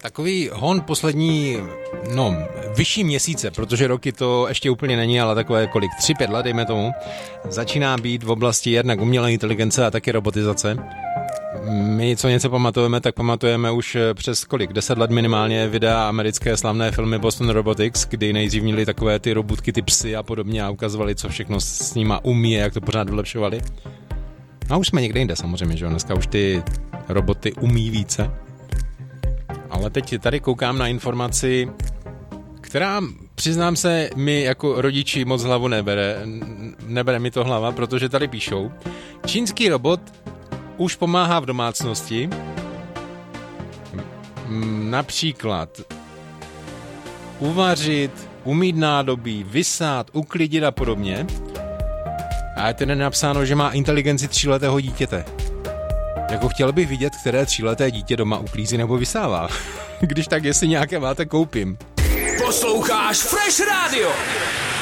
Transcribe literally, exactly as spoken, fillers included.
takový hon poslední, no, vyšší měsíce, protože roky to ještě úplně není, ale takové kolik, tři, pět let, dejme tomu, začíná být v oblasti jednak umělé inteligence a taky robotizace. My, co něco pamatujeme, tak pamatujeme už přes kolik, deset let minimálně videa americké slavné filmy Boston Robotics, kdy nejdřív měli takové ty robotky, ty psy a podobně a ukazovali, co všechno s nima umí, jak to pořád vylepšovali. A už jsme někde jinde samozřejmě, že jo, dneska už ty roboty umí více. Ale teď tady koukám na informaci, která, přiznám se, mi jako rodiči moc hlavu nebere. Nebere mi to hlava, protože tady píšou, čínský robot už pomáhá v domácnosti, například uvařit, umýt nádobí, vysát, uklidit a podobně. A je tedy napsáno, že má inteligenci tříletého dítěte. Jako chtěl bych vidět, které tříleté dítě doma uklízí nebo vysává. Když tak, jestli nějaké máte, koupím. Posloucháš Fresh Radio.